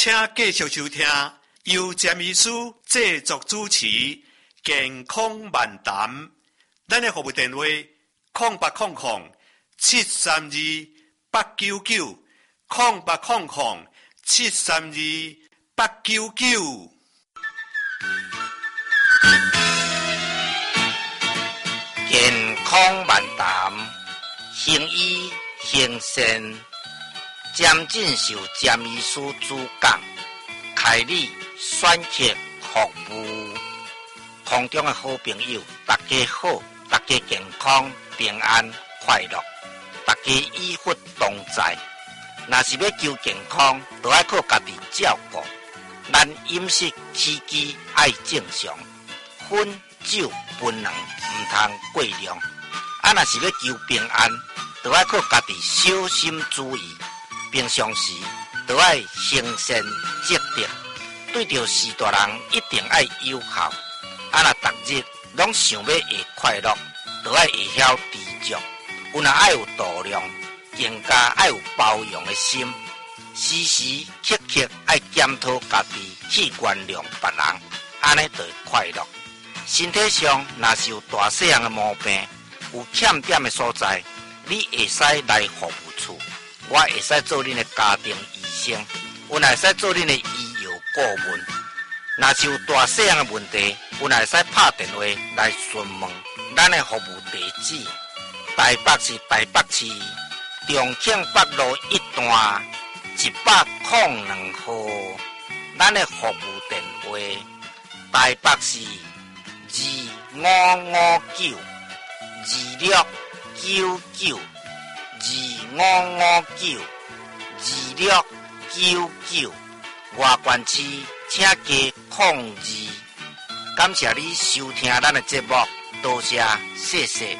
请继续收听由詹医师制作主持健康漫谈。咱的服务电话0800-732-899，0800-732-899。 健康漫谈，行医行善，詹进修詹医师主讲，开立选择服务。空中的好朋友，大家好，大家健康平安快乐，大家医福同在。若是要求健康，就要靠家己照顾。咱饮食起居爱正常，烟酒槟榔唔通过量。若是要求平安，就要靠家己小心注意。平常时就要行善积德，对着事大人一定要友好。若逐日拢想要会快乐，就要会晓知足。有若爱有度量，更加爱有包容的心。时时刻刻爱检讨家己，去原谅别人，安尼就会快乐。身体上若是有大细样的毛病，有欠点的所在，你会使来服务处，我会使做恁的家庭医生，我会使做恁的医药顾问。若是有大细样的问题，我会使拍电话来询问。咱的服务地址：台北市台北市重庆北路1段102号。咱的服务电话：台北市255925992559，外县市请加02。感谢你收听咱的节目，多谢，谢谢。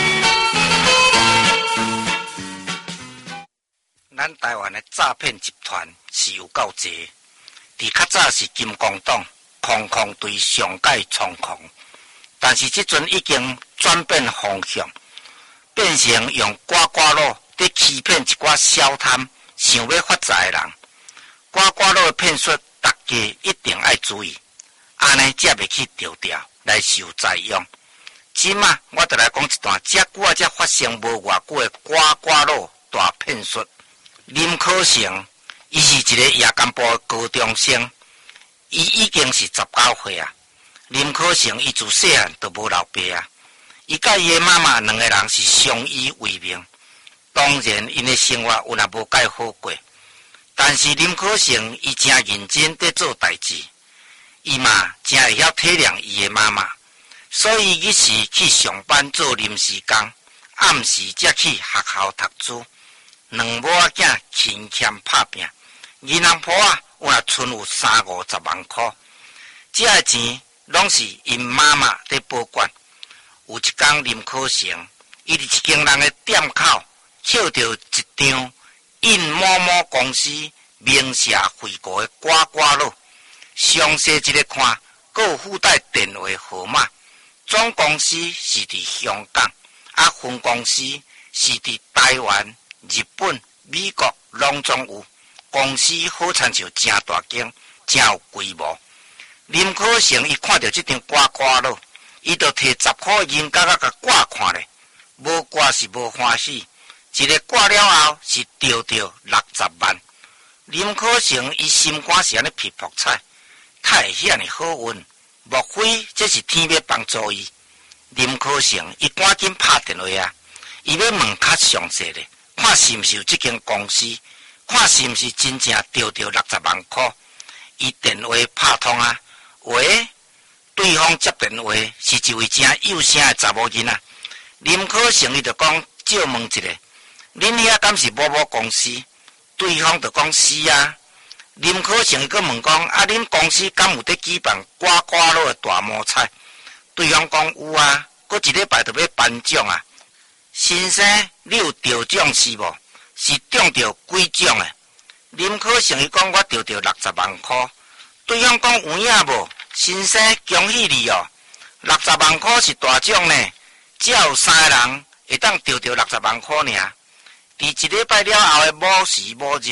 咱台湾的诈骗集团是有够济，伫较早是金光党，空对上界猖狂，但是即阵已经转变方向，变成用刮刮乐在欺骗一寡小贪想要发财的人。刮刮乐的骗术，大家一定要注意，安尼才袂去钓来受财用。即马我就来讲一段遮久才发生无偌久的刮刮乐大骗术。林可成，伊是一个夜间部的高中生，伊已经是19岁啊。林可成伊自细汉就无老爸啊，伊甲伊的妈妈两个人是相依为命。当然，因的生活有若无介好过，但是林可成伊真认真在做代志，伊嘛真会晓体谅伊的妈妈，所以伊是去上班做临时工，暗时才去学校读书。两母仔囝勤俭拍拼，银行簿啊有若存有30-50万块，这个钱拢是因妈妈在保管。有一天，林可成伊伫一间人的店口捡到一张印某某公司名下回国的刮刮乐，详细一个看，还有附带电话号码。总公司是伫香港，分公司是伫台湾、日本、美国拢总有。公司好亲像真大间，真有规模。林可成伊看到这张刮刮乐，伊就摕10块银角甲挂看咧，无挂是无欢喜。一个挂了后是钓到60万。林可成伊心肝是安尼皮薄菜，太遐尼好运，莫非这是天要帮助伊？林可成伊赶紧拍电话啊，伊要问较详细咧，看是毋是有这间公司，看是毋是真正钓到60万块。伊电话拍通啊，喂，对方接电话是一位真幼声的查某囡仔。林可成伊就讲借问一下，恁遐敢是某某公司？对方就讲是啊。林可成伊阁问讲恁公司敢有在举办刮刮乐的大摸彩？对方讲有啊，阁一礼拜就要颁奖啊。先生，你有得奖是无？是中到几奖的？林可成伊讲我得到60万块。对方讲有影无？先生，恭喜你哦！60万块是大奖呢，只有3个人会当得到60万块尔。伫一礼拜了后的某时某日，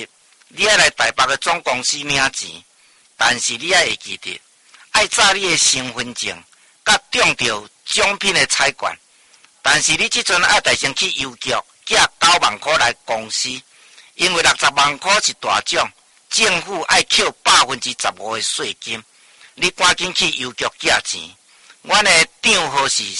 你要来台北的总公司领钱，但是你要会记得，爱查你的身份证，甲中到奖品的彩券。但是你即阵爱大先去邮局寄9万块来公司，因为60万块是大奖，政府爱扣15%的税金。你赶紧去邮局寄钱。阮的账号是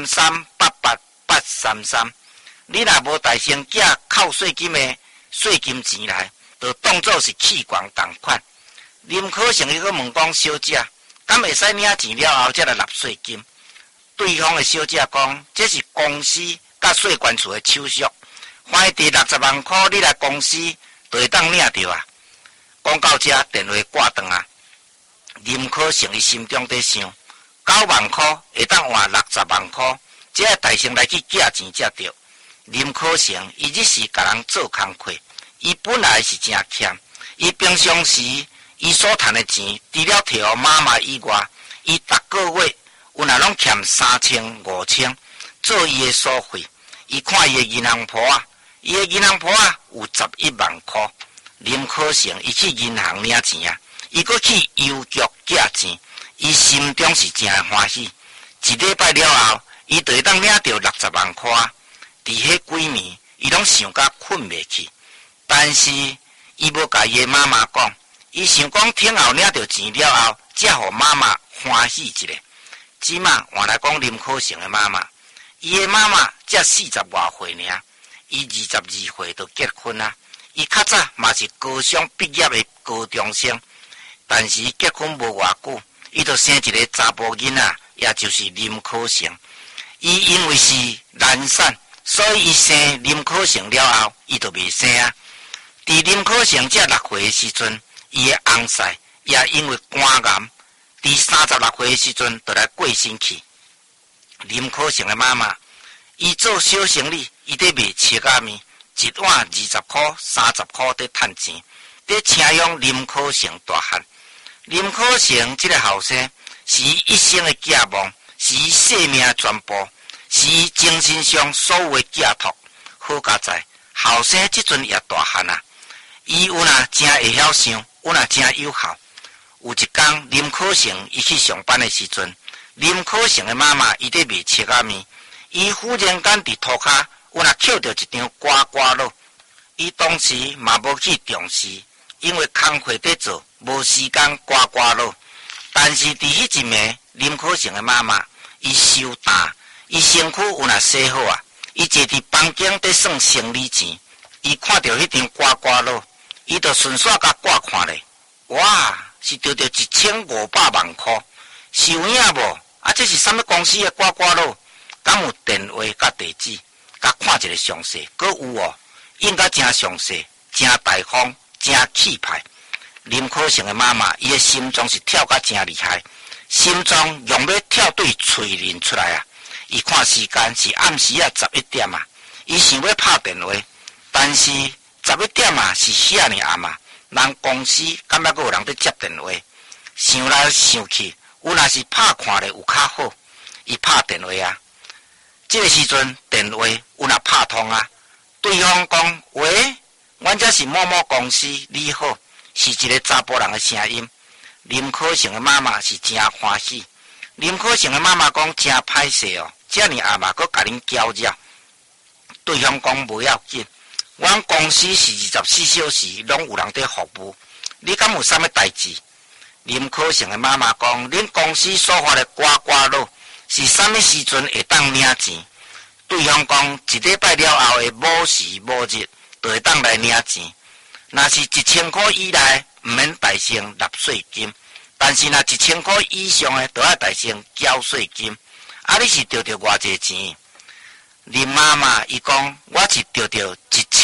3388833。你若无大先寄扣税金的税金钱来，就当作是弃权同款。林可成伊个问讲：小姐，敢会使领钱了后才来纳税金？对方的小姐讲：这是公司甲税管处的手续，反正60万块你来公司就会当领着啊。讲到这，电话挂断啊。林可成伊心中在想：9万块会当换60万块，这大先来去寄钱才对。林可成伊日时甲人做工课，伊本来是真欠，伊平常时伊所赚的钱，除了摕互妈妈以外，伊逐个月有若拢欠3000、5000，做伊的所费。伊看伊的银行簿啊，伊的银行簿啊有11万块。林可成伊去银行领钱啊，伊搁去邮局寄钱，伊心中是真欢喜。一礼拜了后，伊就会当领到60万块。伫迄几暝，伊拢想甲困袂去，但是伊无甲伊的妈妈讲，伊想讲听后领到钱了后，才互妈妈欢喜一下。即马换来讲林可成的妈妈，伊的妈妈才40外岁尔，伊22岁就结婚啊。伊较早嘛是高商毕业的高中生，但是结婚无偌久，伊就生一个查甫囡仔，也就是林可成。伊因为是懒散，所以伊生林可成了后，伊就未生啊。伫林可成这6岁的时阵，伊的翁婿也因为肝癌，伫36岁的时阵就来过身去。林可成的妈妈，伊做小生意，伊在卖切仔面，一碗20块、30块在赚钱，在请用林可成大汉。林可成这个后生是伊一生的寄望，是伊生命的全部，是伊精神上所有的寄托。好佳在后生这阵也大汉啊，伊有若真会晓想，有若真有效。有一天，林可成伊去上班的时阵，林可成的妈妈伊在卖切仔面，伊忽然间伫涂骹有若捡到一张刮刮乐，伊当时嘛无去重视，因为工课在做，无时间刮刮乐。但是伫迄一暝，林可成的妈妈伊收单，伊身躯有若洗好啊，伊坐伫房间在算生理钱，伊看到迄张刮刮乐，伊就顺续甲刮看咧，哇！是得到1500万块，是有影无？啊，这是什么公司的刮刮乐？敢有电话甲地址？甲看一个详细，阁有哦，应该真详细，真大方，真气派。林可成的妈妈，伊的心中是跳甲真厉害，心中用要跳对嘴认出来啊！伊看时间是暗时啊11点啊，伊想要拍电话，但是11点啊是遐尔暗啊。人公司感觉有人在接电话，想来想去，有若是拍看咧有较好。伊拍电话啊，这个时阵电话有若拍通啊，对方讲：喂，阮这是某某公司，你好，是一个查甫人的声音。林可成的妈妈是真欢喜。林可成的妈妈讲：真歹势哦，这尔暗嘛，阁甲恁搅扰。对方讲：无要紧。阮公司是24小时拢有人在服务，你敢有啥物代志？林可成的妈妈讲：恁公司所发的刮刮乐是啥物时阵会当领钱？对方讲：一礼拜了后的某时某日就会当来领钱。若是1000块以内，毋免大先纳税金；但是若1000块以上的，就要大先缴税金。啊，你是得到偌济钱？林妈妈伊讲：我是得到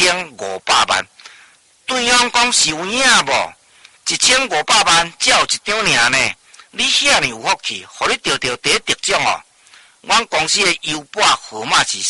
1500万。对方讲：是有影无？1500万只有一张尔呢。你遐尔有福气，互你得到第一得奖哦。阮公司的邮拨号码是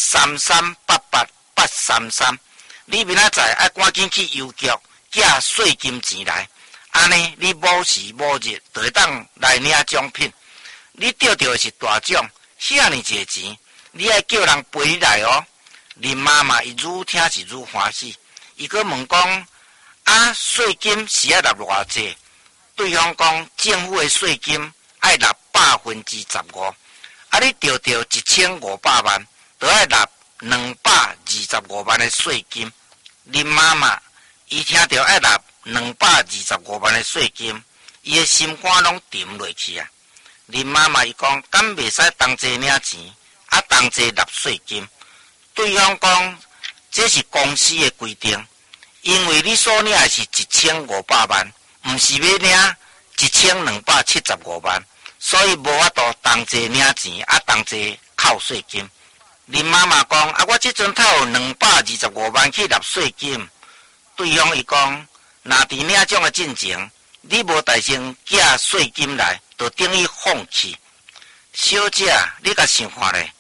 3388833。你明仔载爱赶紧去邮局寄税金钱来，安尼你某时某日就会当来领奖品。你得到的是大奖，遐尔济钱。你爱叫人陪你来哦。林妈妈伊愈听是愈欢喜，伊阁问讲： 税金是要纳偌济？对方讲政府的税金要纳15%，你调1500万，就要纳225万的税金。林妈妈伊听到要纳225万的税金，伊的心肝拢沉落去啊！林妈妈伊讲，敢袂使同齐领钱，同齐纳税金。对方讲，这是公司的规定，因为你所领的是1500万，毋是要领1275万，所以无法度同齐领钱，同齐扣税金。林妈妈讲，我即阵才有225万去纳税金。对方伊讲，若伫领奖的进程，你无大声寄税金来，就等于放弃。小姐，你甲想看咧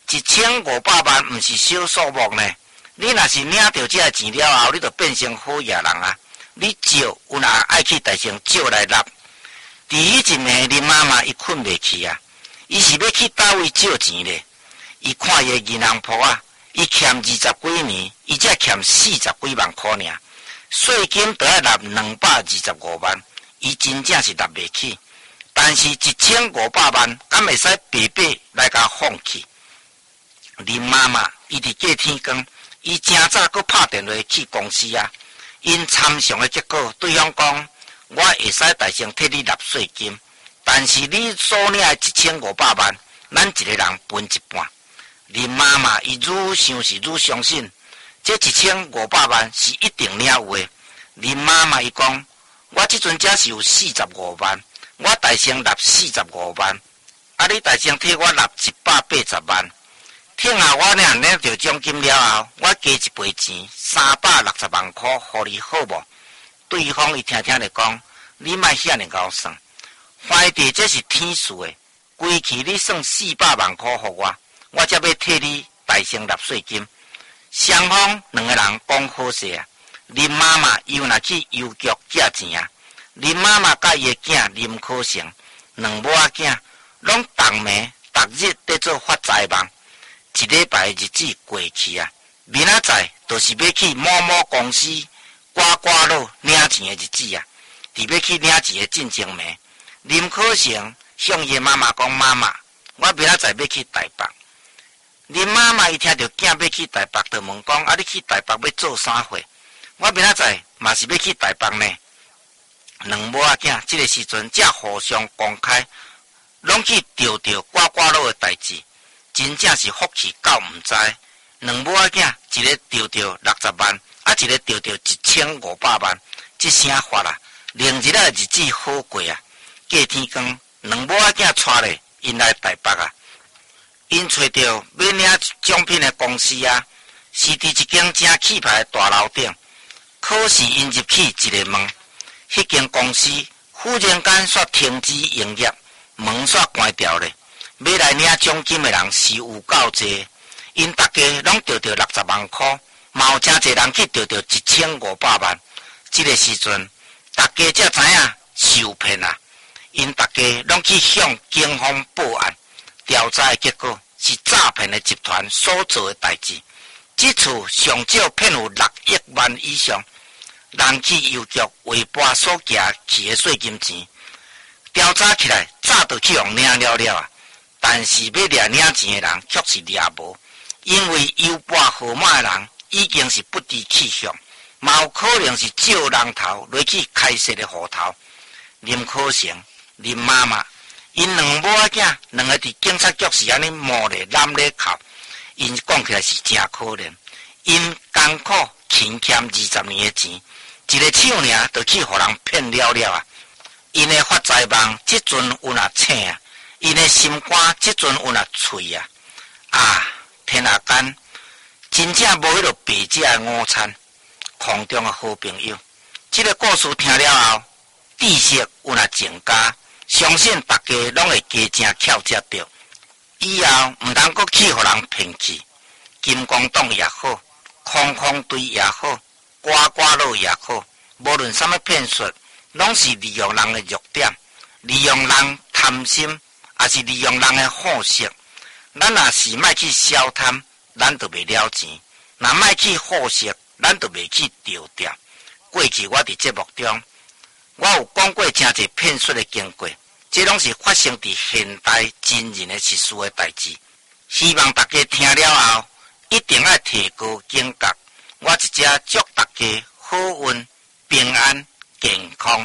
，1500万毋是小数目呢。你若是领到这钱了后，你就变成好野人啊！你借有哪爱去大声借来纳？第一阵呢，林妈妈伊困袂去啊，伊是要去倒位借钱咧。伊看伊的银行簿啊，伊欠20几年，伊才欠40几万块尔，税金都要纳225万，伊真正是纳袂起。但是1500万，敢会使白白来甲放弃？林妈妈伊伫过天光，伊真早佫拍电话去公司啊，因参详的结果，对方讲，我会使大声替你纳税金，但是你所领的1500万，咱一个人分一半。林妈妈伊愈想是愈相信，这1500万是一定了有的。林妈妈伊讲，我即阵只是有45万，我大声纳45万，你大声替我纳180万。听下我呢领到奖金了后，我加一倍钱360万块，互你好无？对方伊听就讲，你莫遐尼高算，反正这是天数的，规期你算400万块互我才要替你大声纳税金。双方两个人讲好势啊。林妈妈又拿去邮局借钱啊。林妈妈甲伊的囝林可成两母仔囝拢逐暝逐日在做发财梦。一礼拜日子过去啊，明仔载就是要去某某公司刮刮乐领钱的日子啊。伫要去领钱的进前暝，林可成向伊妈妈讲：妈妈，我明仔载要去台北。林妈妈伊听到囝要去台北，就问讲：你去台北要做啥货？我明仔载嘛是要去台北呢。两母仔囝这个时阵才互相公开，拢去钓刮刮乐的代志，真正是福气到毋知。两母仔囝一个钓60万，一个钓1500万，这声发啦，另一个日子好过啊。过天光，两母仔囝带咧因来台北啊。因找到要领奖品的公司啊，是伫一间正气派的大楼顶。可是因入去一个门，迄间公司忽然间煞停止营业，门煞关掉咧。要来领奖金的人是有够济，因大家拢钓60万块，嘛有真济人去钓1500万。这个时阵，大家才知影受骗啊！因大家拢去向警方报案。调查的结果是诈骗的集团所做的代志，这次上少骗有6亿元以上，人去邮局尾巴所寄去的税金钱，调查起来早就去用领了啊！但是要领钱的人却是领无，因为邮拨号码的人已经是不知去向，嘛有可能是借人头落去开设的户头。林可成、林妈妈。因两母仔囝两个伫警察局是安尼摸咧揽咧哭，因讲起来是真可怜。因艰苦勤欠20年的钱，一个手尔就去互人骗了啊！因的发财梦即阵有哪醒啊？因的心肝即阵有哪脆啊？啊！天下间真正无迄落白食的午餐。空中的好朋友，这个故事听了后，知识有哪增加？相信大家拢会加正巧接着，以后唔通阁去互人骗去。金光党也好，空空队也好，刮刮乐也好，无论什么骗术，拢是利用人的弱点，利用人贪心，也是利用人的好色。咱若是莫去消贪，咱就袂了钱；若莫去好色，咱就袂去丢掉。 过去我伫节目中，我有讲过真侪骗术的经过，这拢是发生伫现代真人的实事的代志。希望大家听了后，一定要提高警觉。我一只祝大家好运、平安、健康。